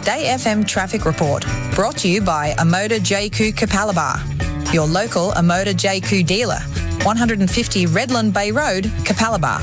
Day FM Traffic Report, brought to you by Amoda JQ Capalaba, your local Amoda JQ dealer, 150 Redland Bay Road, Capalaba.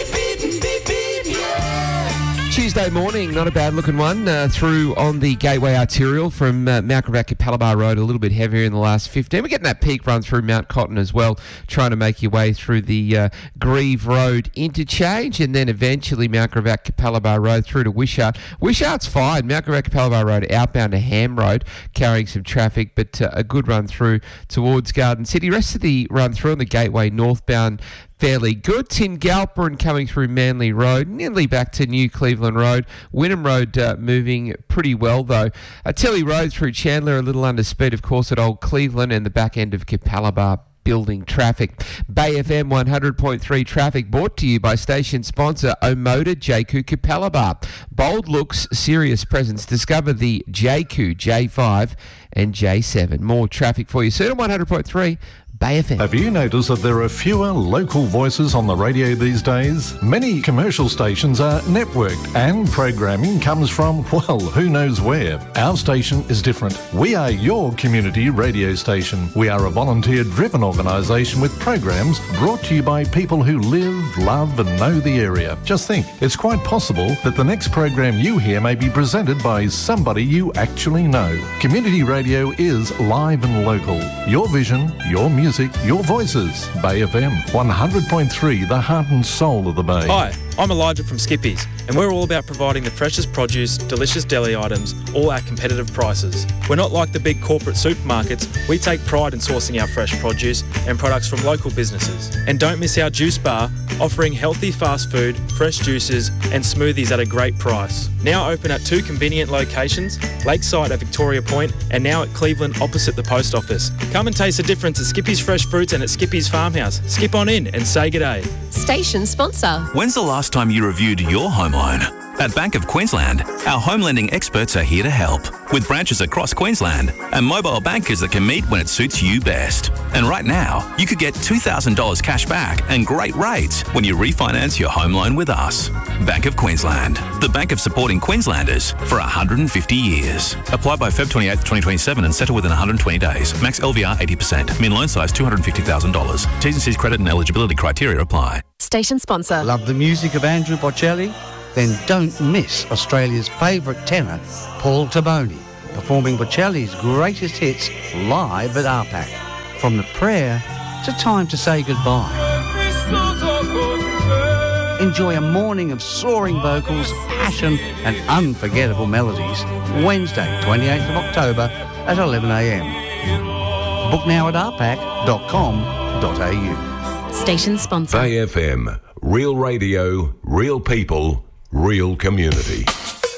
Tuesday morning, not a bad looking one, through on the Gateway Arterial from Mount Gravatt Capalaba Road, a little bit heavier in the last 15. We're getting that peak run through Mount Cotton as well, trying to make your way through the Grieve Road interchange, and then eventually Mount Gravatt Capalaba Road through to Wishart. Wishart's fine. Mount Gravatt Capalaba Road outbound to Ham Road, carrying some traffic, but a good run through towards Garden City. Rest of the run through on the Gateway northbound, fairly good. Tingalparan coming through Manly Road, nearly back to New Cleveland Road. Wynnum Road moving pretty well, though. Tilly Road through Chandler, a little under speed, of course, at Old Cleveland, and the back end of Capalaba building traffic. Bay FM 100.3 traffic brought to you by station sponsor Omoda JQ Capalaba. Bold looks, serious presence. Discover the JQ, J5 and J7. More traffic for you soon on 100.3 Bay FM. Have you noticed that there are fewer local voices on the radio these days? Many commercial stations are networked and programming comes from, well, who knows where. Our station is different. We are your community radio station. We are a volunteer-driven organisation with programs brought to you by people who live, love and know the area. Just think, it's quite possible that the next program you hear may be presented by somebody you actually know. Community radio is live and local. Your vision, your music, your voices. Bay FM 100.3, the heart and soul of the Bay. Hi, I'm Elijah from Skippies, and we're all about providing the freshest produce, delicious deli items, all at competitive prices. We're not like the big corporate supermarkets. We take pride in sourcing our fresh produce and products from local businesses. And don't miss our juice bar, offering healthy fast food, fresh juices and smoothies at a great price. Now open at 2 convenient locations, Lakeside at Victoria Point and now at Cleveland opposite the post office. Come and taste the difference at Skippy's Fresh Fruits and at Skippy's Farmhouse. Skip on in and say g'day. Station sponsor. When's the last time you reviewed your home loan? At Bank of Queensland, our home lending experts are here to help, with branches across Queensland and mobile bankers that can meet when it suits you best. And right now, you could get $2,000 cash back and great rates when you refinance your home loan with us. Bank of Queensland, the bank of supporting Queenslanders for 150 years. Apply by Feb 28th, 2027 and settle within 120 days. Max LVR 80%. Min loan size $250,000. T's and C's credit and eligibility criteria apply. Station sponsor. Love the music of Andrew Bocelli? Then don't miss Australia's favourite tenor, Paul Taboni, performing Bocelli's greatest hits live at RPAC. From The Prayer to Time to Say Goodbye. Enjoy a morning of soaring vocals, passion and unforgettable melodies. Wednesday, 28th of October at 11 a.m. Book now at rpac.com.au. Station sponsor. Bay FM, real radio, real people, real community.